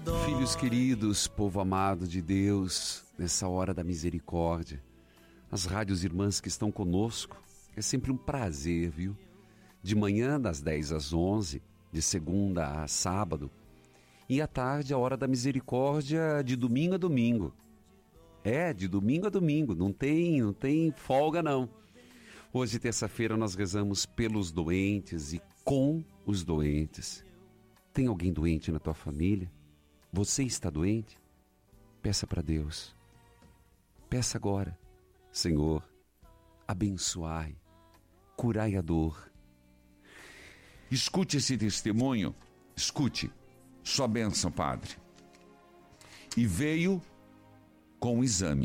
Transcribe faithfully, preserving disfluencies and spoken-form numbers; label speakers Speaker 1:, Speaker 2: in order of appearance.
Speaker 1: Filhos queridos, povo amado de Deus, nessa hora da misericórdia, as rádios irmãs que estão conosco, é sempre um prazer, viu? De manhã, das dez às onze, de segunda a sábado, e à tarde, a hora da misericórdia, de domingo a domingo. É, de domingo a domingo, não tem, não tem folga não. Hoje, terça-feira, nós rezamos pelos doentes e com os doentes. Tem alguém doente na tua família? Você está doente? Peça para Deus. Peça agora. Senhor, abençoai, curai a dor.
Speaker 2: Escute esse testemunho, escute, sua bênção, padre. E veio com o exame.